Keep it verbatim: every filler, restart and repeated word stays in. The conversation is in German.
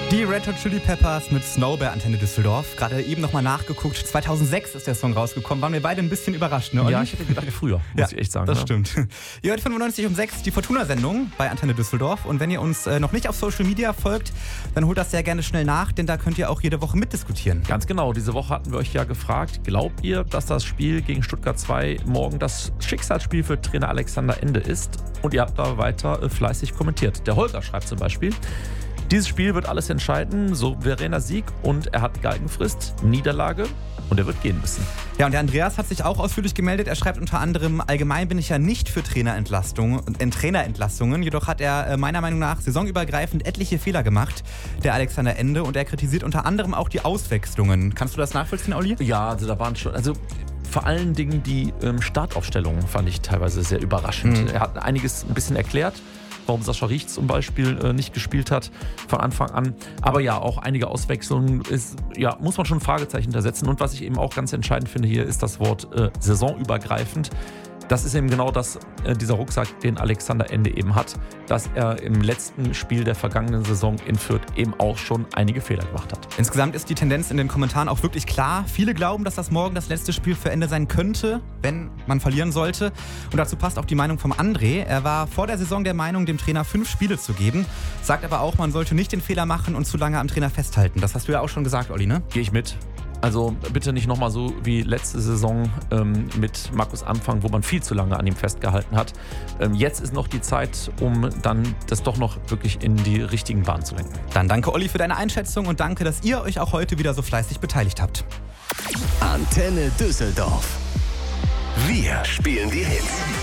Die Red Hot Chili Peppers mit Snow bei Antenne Düsseldorf. Gerade eben nochmal nachgeguckt. zweitausendsechs ist der Song rausgekommen. Waren wir beide ein bisschen überrascht, ne, Olli? Ja, ich hätte gedacht früher, muss ja, ich echt sagen. Das ne? stimmt. Ihr hört fünfundneunzig um sechs die Fortuna-Sendung bei Antenne Düsseldorf. Und wenn ihr uns äh, noch nicht auf Social Media folgt, dann holt das sehr gerne schnell nach, denn da könnt ihr auch jede Woche mitdiskutieren. Ganz genau. Diese Woche hatten wir euch ja gefragt, glaubt ihr, dass das Spiel gegen Stuttgart zwei morgen das Schicksalsspiel für Trainer Alexander Ende ist? Und ihr habt da weiter äh, fleißig kommentiert. Der Holger schreibt zum Beispiel: Dieses Spiel wird alles entscheiden, souveräner Sieg und er hat Galgenfrist, Niederlage und er wird gehen müssen. Ja, und der Andreas hat sich auch ausführlich gemeldet. Er schreibt unter anderem: Allgemein bin ich ja nicht für Trainerentlastungen, äh, Trainerentlastungen. Jedoch hat er äh, meiner Meinung nach saisonübergreifend etliche Fehler gemacht, der Alexander Ende. Und er kritisiert unter anderem auch die Auswechslungen. Kannst du das nachvollziehen, Olli? Ja, also da waren schon... Also vor allen Dingen die ähm, Startaufstellung fand ich teilweise sehr überraschend. Mhm. Er hat einiges ein bisschen erklärt, warum Sascha Riech zum Beispiel äh, nicht gespielt hat von Anfang an. Aber ja, auch einige Auswechslungen ist, ja, muss man schon ein Fragezeichen da setzen. Und was ich eben auch ganz entscheidend finde hier, ist das Wort äh, saisonübergreifend. Das ist eben genau das, äh, dieser Rucksack, den Alexander Ende eben hat, dass er im letzten Spiel der vergangenen Saison in Fürth eben auch schon einige Fehler gemacht hat. Insgesamt ist die Tendenz in den Kommentaren auch wirklich klar. Viele glauben, dass das morgen das letzte Spiel für Ende sein könnte, wenn man verlieren sollte. Und dazu passt auch die Meinung vom André. Er war vor der Saison der Meinung, dem Trainer fünf Spiele zu geben, sagt aber auch, man sollte nicht den Fehler machen und zu lange am Trainer festhalten. Das hast du ja auch schon gesagt, Olli, ne? Gehe ich mit. Also bitte nicht nochmal so wie letzte Saison ähm, mit Markus Anfang, wo man viel zu lange an ihm festgehalten hat. Ähm, jetzt ist noch die Zeit, um dann das doch noch wirklich in die richtigen Bahnen zu lenken. Dann danke, Olli, für deine Einschätzung und danke, dass ihr euch auch heute wieder so fleißig beteiligt habt. Antenne Düsseldorf. Wir spielen die Hits.